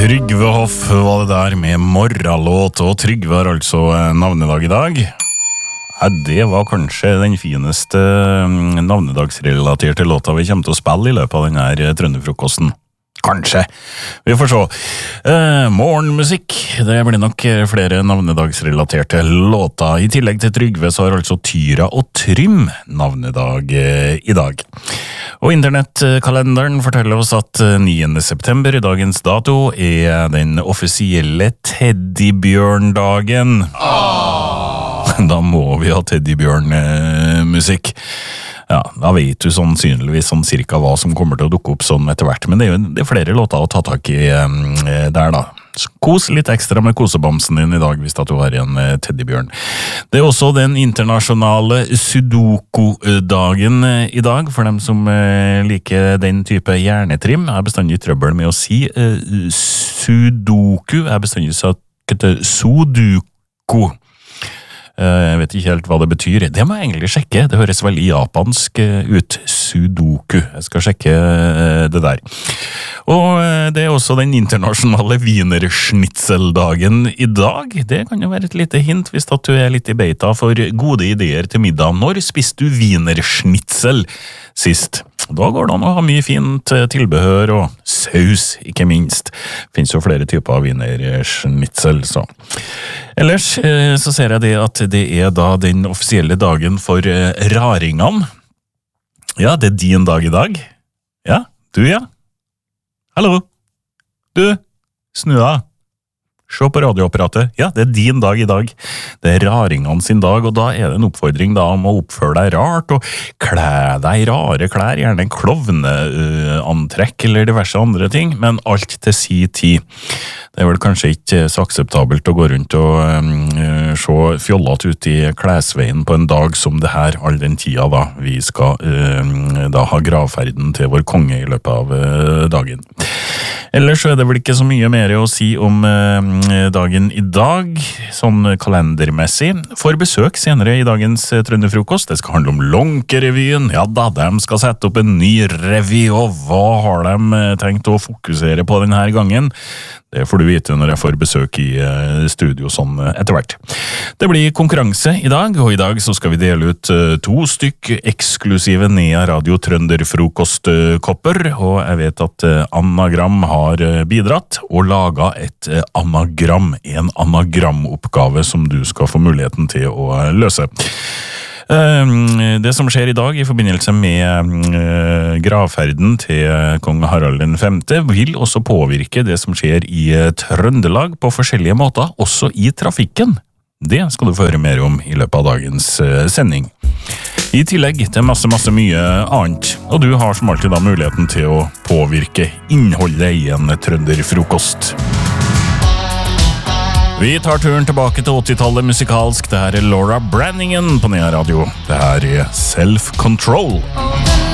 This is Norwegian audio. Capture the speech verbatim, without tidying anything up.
Trygve Hoff var det der med morgenlåt, og Trygve har altså navnedag i dag. Ja, det var kanskje den fineste navnedagsrelaterte låta vi kommer til å spille i løpet av denne trønderfrokosten. Kanskje. Vi får se. Eh, morgenmusikk. Det blir nok flere navnedagsrelaterte låter. I tillegg til Trygve så har altså Tyra og Trym navnedag eh, i dag. Og internettkalenderen forteller oss at niende september i dagens dato er den offisielle teddybjørndagen. Da må vi ha teddybjørnmusikk. Ja, da vet du sannsynligvis sånn cirka hva som kommer til å dukke opp sånn etter hvert, men det er jo det er flere låter å ta tak i um, der da. Kos litt ekstra med kosebamsen din i dag hvis at du har en uh, teddybjørn. Det er også den internasjonale sudoku-dagen uh, i dag, for dem som uh, liker den type hjernetrim. Jeg er bestandig i trøbbel med å si uh, sudoku, jeg er bestandig sagt sudoku. Jeg vet ikke helt hva det betyr. Det må jeg egentlig sjekke. Det høres veldig japansk ut. Sudoku. Jeg skal sjekke det der. Og det er også den internasjonale wienerschnitzeldagen i dag. Det kan jo være et lite hint hvis at du er litt i beita for gode ideer til middag. Når spiste du wienerschnitzel sist? Da går det an å ha mye fint tilbehør og saus, ikke minst. Det finnes jo flere typer av wienerschnitzel, så. Ellers så ser jeg det at det er da den offisielle dagen for raringene. Ja, det er din dag i dag. Ja, du ja. Hallo. Du, snu deg. Se på radioapparatet. Ja, det er din dag i dag. Det er raringene sin dag, og da er det en oppfordring da om å oppføre deg rart, og klæ deg i rare klær, gjerne en klovneantrekk uh, eller diverse andre ting, men alt til si tid. Det er vel kanskje ikke så akseptabelt å gå rundt og uh, se fjollet ut i klesveien på en dag som det her, all den tida da vi skal uh, da ha gravferden til vår konge i løpet av uh, dagen. Ellers er det vel ikke så mye mer å si om uh, dagen i dag, sånn kalendermessig. For besøk senere i dagens uh, trønderfrokost. Det skal handle om Lånke-revyen. Ja da, de skal sette opp en ny revy, og hva har de uh, tenkt å fokusere på denne gangen? Det får du vite når jeg får besøk i uh, studio sånn uh, etter hvert. Det blir konkurranse i dag, og i dag så skal vi dele ut uh, to stykk eksklusive Nea Radio Trønderfrokost-kopper, og jeg vet at uh, Anagram har uh, bidratt og laget et uh, anagram, en anagramoppgave som du skal få muligheten til å uh, løse. Det som skjer i dag i forbindelse med gravferden til kong Harald den femte vil også påvirke det som skjer i Trøndelag på forskjellige måter, også i trafikken. Det skal du få høre mer om i løpet av dagens sending. I tillegg til masse, masse mye annet, og du har som alltid da muligheten til å påvirke innholdet i en trønderfrokost. Vi tar turen tilbake til åttitallet musikalsk. Det her er Laura Branningen på Nea Radio. Det her er Self Control.